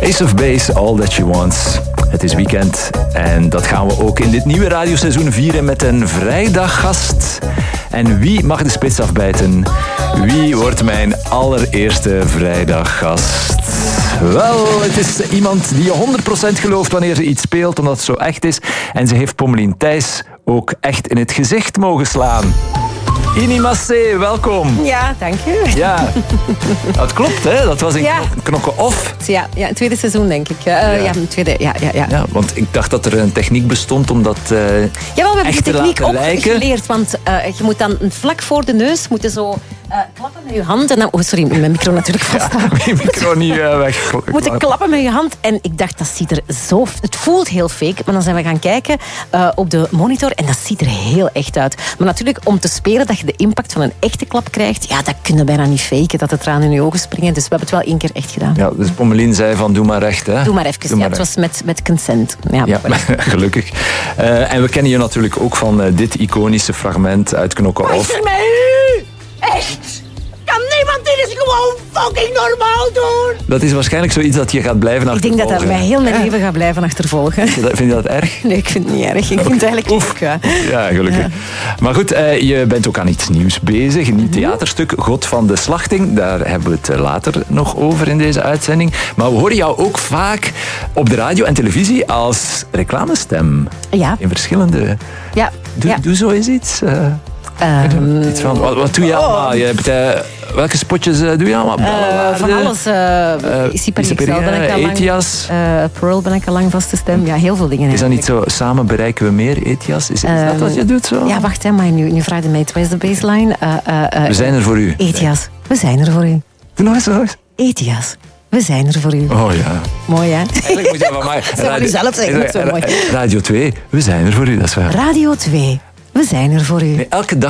Ace of Base, All That She Wants. Het is weekend en dat gaan we ook in dit nieuwe radioseizoen vieren met een vrijdaggast. En wie mag de spits afbijten? Wie wordt mijn allereerste vrijdaggast? Wel, het is iemand die je 100% gelooft wanneer ze iets speelt, omdat het zo echt is. En ze heeft Pommelien Thijs ook echt in het gezicht mogen slaan. Ini Massé, welkom. Ja, dank u. Ja, het klopt, hè? Dat was in Knokken Off. Ja, het tweede seizoen, denk ik. Ja, want ik dacht dat er een techniek bestond om dat Jawel, we hebben echt de techniek te laten lijken. geleerd. Want je moet dan vlak voor de neus zo klappen met je hand. En dan, sorry, mijn micro natuurlijk vast. Ja, mijn micro niet weg. Je moet klappen met je hand. En ik dacht, dat ziet er zo... Het voelt heel fake. Maar dan zijn we gaan kijken op de monitor. En dat ziet er heel echt uit. Maar natuurlijk, om te spelen dat je de impact van een echte klap krijgt, ja, dat kun je bijna niet faken, dat de tranen in je ogen springen. Dus we hebben het wel 1 keer echt gedaan. Ja, dus Pommelien zei van, doe maar recht, hè? Doe maar even. Het was met consent. Ja, gelukkig. En we kennen je natuurlijk ook van dit iconische fragment uit Knokken Off. Luister met u! Echt! Kan niemand dit eens gewoon fucking normaal doen? Dat is waarschijnlijk zoiets dat je gaat blijven achtervolgen. Ik denk dat mij heel mijn leven gaat blijven achtervolgen. Vind je dat erg? Nee, ik vind het niet erg. Ik vind het eigenlijk leuk. Ja, gelukkig. Ja. Maar goed, je bent ook aan iets nieuws bezig. Een nieuw theaterstuk, God van de Slachting. Daar hebben we het later nog over in deze uitzending. Maar we horen jou ook vaak op de radio en televisie als reclamestem. Ja. In verschillende... Ja. Doe zo eens iets. Iets van, wat doe je allemaal? Je hebt, welke spotjes doe je allemaal? Van alles. Isiparixel ben ik al lang. Etias. Pearl ben ik al lang vaste stem. Ja, heel veel dingen. Is dat niet zo, samen bereiken we meer, Etias? Is dat wat je doet zo? Ja, wacht, hè, maar nu vraag je mij, wat is de baseline? We zijn er voor u. Etias, we zijn er voor u. Doe nog eens. Etias, we zijn er voor u. Oh ja. Mooi, hè? Eigenlijk moet je van mij... Dat zou u zelf zeggen, dat is zo mooi. Radio 2, we zijn er voor u, dat is waar. Radio 2, we zijn er voor u. Nee, elke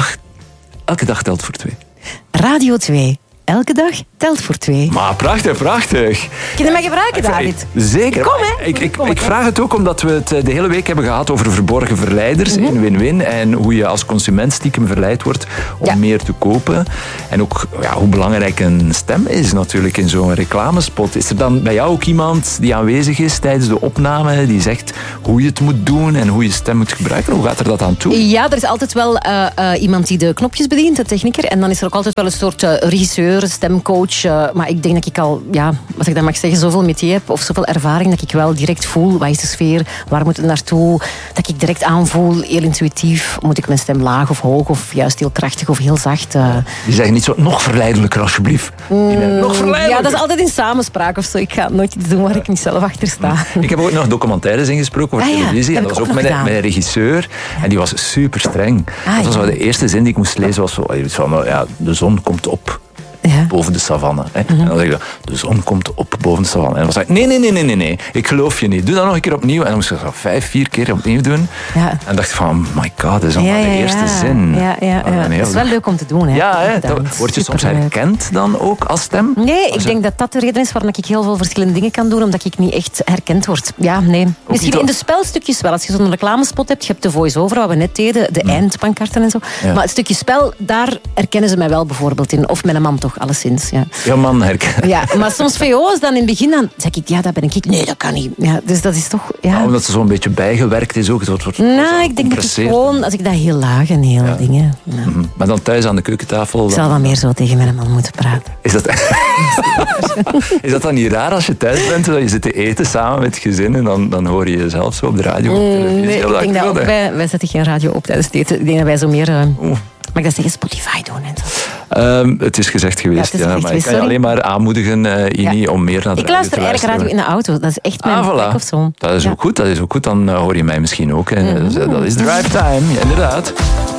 dag telt voor 2. Radio 2, elke dag telt voor 2. Maar prachtig. Kun je mij gebruiken, David? Zeker. Kom, hè. Ik vraag het ook omdat we het de hele week hebben gehad over verborgen verleiders in Win-Win. En hoe je als consument stiekem verleid wordt om meer te kopen. En ook hoe belangrijk een stem is natuurlijk in zo'n reclamespot. Is er dan bij jou ook iemand die aanwezig is tijdens de opname, die zegt hoe je het moet doen en hoe je stem moet gebruiken? Hoe gaat er dat aan toe? Ja, er is altijd wel iemand die de knopjes bedient, de technieker. En dan is er ook altijd wel een soort regisseur, stemcoach. Maar ik denk dat ik al, als ik dat mag zeggen, zoveel métier heb of zoveel ervaring dat ik wel direct voel, wat is de sfeer, waar moet het naartoe, dat ik direct aanvoel, heel intuïtief, moet ik mijn stem laag of hoog of juist heel krachtig of heel zacht. Die zeggen niet zo, nog verleidelijker alsjeblieft. Nog verleidelijker. Ja, dat is altijd in samenspraak of zo. Ik ga nooit iets doen waar ik niet zelf achter sta. Ik heb ook nog documentaires ingesproken over televisie. En dat was ook met een regisseur. En die was super streng. Dat was wel de eerste zin die ik moest lezen. Was van, de zon komt op. Boven de savanne. Hè. En dan zeg ik, de zon komt op boven de savanne. En dan zei ik, nee, ik geloof je niet. Doe dat nog een keer opnieuw. En dan moest ik dat 5-4 keer opnieuw doen. Ja. En dacht ik van, my god, dat is allemaal de eerste zin. Ja. Dat is wel leuk om te doen. Hè. Ja, word je soms herkend dan ook als stem? Nee, ik denk dat dat de reden is waarom ik heel veel verschillende dingen kan doen, omdat ik niet echt herkend word. Ja, nee. Misschien in de spelstukjes wel. Als je zo'n reclamespot hebt, je hebt de voice-over, wat we net deden, de eindpankarten en zo. Ja. Maar het stukje spel, daar herkennen ze mij wel bijvoorbeeld in. Of mijn man toch, alleszins. Ja. Jouw man herkennen. Ja, maar soms VO's dan in het begin, dan zeg ik, dat ben ik. Nee, dat kan niet. Ja, dus dat is toch... Ja. Omdat ze zo'n beetje bijgewerkt is ook. Ik denk dat ik gewoon, als ik dat heel laag en heel dingen... Ja. Maar dan thuis aan de keukentafel... Ik zal wat meer zo tegen mijn man moeten praten. Is dat dan niet raar als je thuis bent, dat je zit te eten samen met het gezin en dan hoor je jezelf zo op de radio of televisie? Nee, ik denk dat wij zetten geen radio op tijdens het eten. Ik denk dat wij zo meer... Mag ik dat zeggen? Spotify doen en zo. Het is gezegd geweest, maar ik kan je alleen maar aanmoedigen, Ini, om meer naar de radio te luisteren. Ik luister eigenlijk radio in de auto. Dat is echt mijn plek of zo. Dat is ook goed, dan hoor je mij misschien ook. Dat is drive time, inderdaad.